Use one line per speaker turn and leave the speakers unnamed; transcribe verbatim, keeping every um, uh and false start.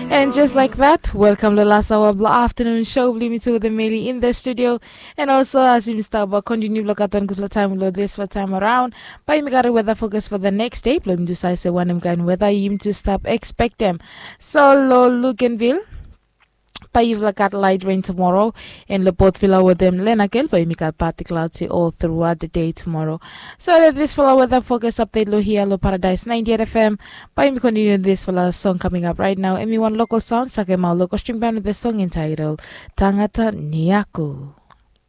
And just like that, welcome to the last hour of the afternoon show. Blimi to the Meli in the studio. And also, as you start about continue look at on good time load this for time around. But you got a weather focus for the next day. Blum just I say one I'm going weather you to stop expect them. So low Luganville. But you've got light rain tomorrow in the boat villa with them Lenakel, but you got partly cloudy all throughout the day tomorrow. So that this for our weather focus update low here, low paradise ninety-eight F M. But you continue this for a song coming up right now. M one local sound, Sakema local stream band with the song entitled Tangata Niaku.